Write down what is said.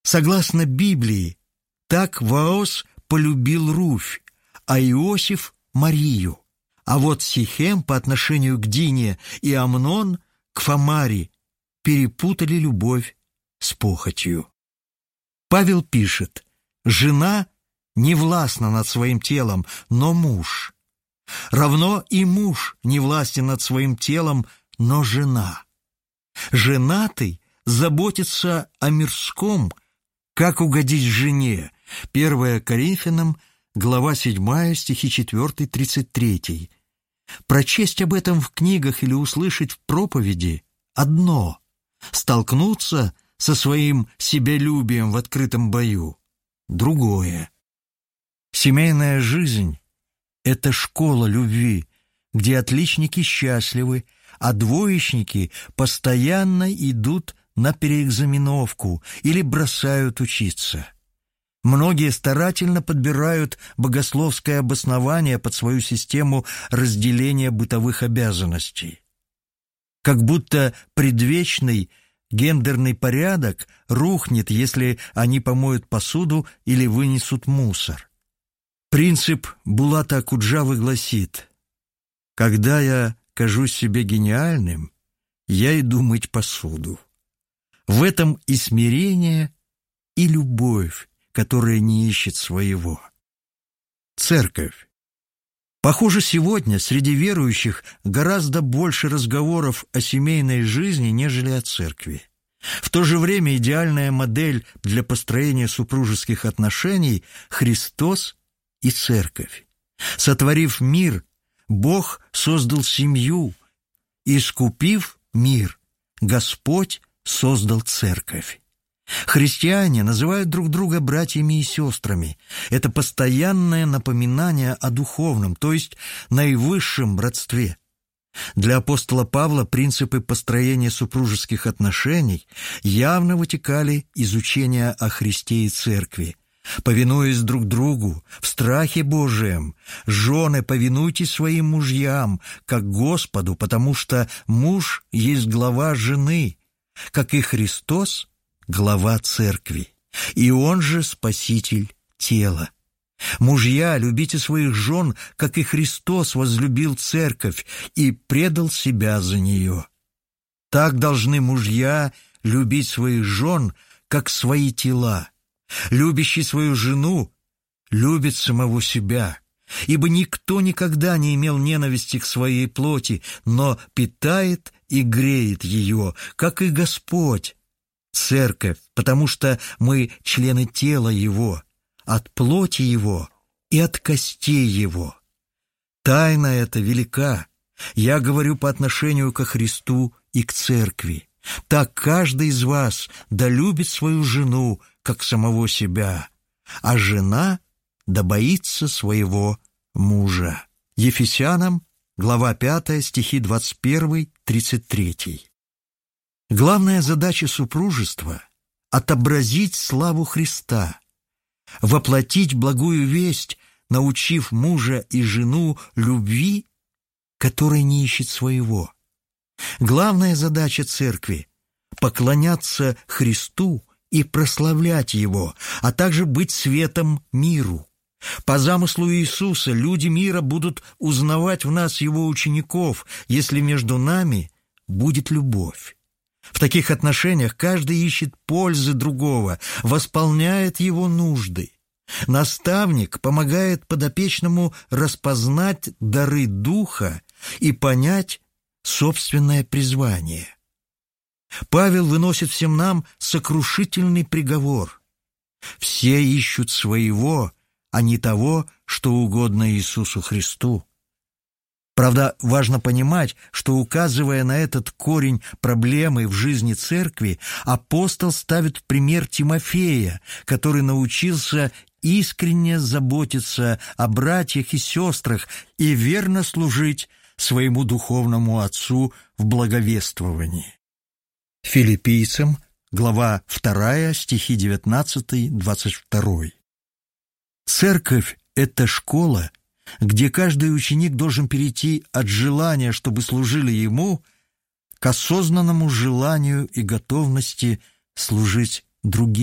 Согласно Библии, так Ваос полюбил Руфь, а Иосиф – Марию. А вот Сихем по отношению к Дине и Амнон к Фамаре перепутали любовь с похотью. Павел пишет: «Жена не властна над своим телом, но муж. Равно и муж не властен над своим телом, но жена. Женатый заботится о мирском, как угодить жене». 1 Коринфянам, глава 7, стихи 4-33. Прочесть об этом в книгах или услышать в проповеди – одно. Столкнуться со своим себялюбием в открытом бою – другое. Семейная жизнь – это школа любви, где отличники счастливы, а двоечники постоянно идут на переэкзаменовку или бросают учиться. Многие старательно подбирают богословское обоснование под свою систему разделения бытовых обязанностей. Как будто предвечный гендерный порядок рухнет, если они помоют посуду или вынесут мусор. Принцип Булата Акуджавы гласит: «Когда я кажусь себе гениальным, я иду мыть посуду». В этом и смирение, и любовь, которая не ищет своего. Церковь. Похоже, сегодня среди верующих гораздо больше разговоров о семейной жизни, нежели о церкви. В то же время идеальная модель для построения супружеских отношений – Христос и церковь. Сотворив мир, Бог создал семью, искупив мир, Господь создал церковь. Христиане называют друг друга братьями и сестрами. Это постоянное напоминание о духовном, то есть наивысшем родстве. Для апостола Павла принципы построения супружеских отношений явно вытекали из учения о Христе и Церкви. Повинуясь друг другу в страхе Божием, жены, повинуйтесь своим мужьям, как Господу, потому что муж есть глава жены, как и Христос – глава церкви, и он же спаситель тела. Мужья, любите своих жен, как и Христос возлюбил церковь и предал себя за нее. Так должны мужья любить своих жен, как свои тела. Любящий свою жену любит самого себя, ибо никто никогда не имел ненависти к своей плоти, но питает и греет ее, как и Господь, церковь, потому что мы члены тела Его, от плоти Его и от костей Его. Тайна эта велика. Я говорю по отношению ко Христу и к церкви. Так каждый из вас да любит свою жену, как самого себя, а жена да боится своего мужа. Ефесянам, глава 5, стихи 21-33. Главная задача супружества – отобразить славу Христа, воплотить благую весть, научив мужа и жену любви, которая не ищет своего. Главная задача церкви – поклоняться Христу и прославлять Его, а также быть светом миру. По замыслу Иисуса люди мира будут узнавать в нас Его учеников, если между нами будет любовь. В таких отношениях каждый ищет пользы другого, восполняет его нужды. Наставник помогает подопечному распознать дары Духа и понять собственное призвание. Павел выносит всем нам сокрушительный приговор. Все ищут своего, а не того, что угодно Иисусу Христу. Правда, важно понимать, что, указывая на этот корень проблемы в жизни церкви, апостол ставит в пример Тимофея, который научился искренне заботиться о братьях и сестрах и верно служить своему духовному отцу в благовествовании. Филиппийцам, глава 2, стихи 19-22. Церковь – это школа, где каждый ученик должен перейти от желания, чтобы служили ему, к осознанному желанию и готовности служить другим.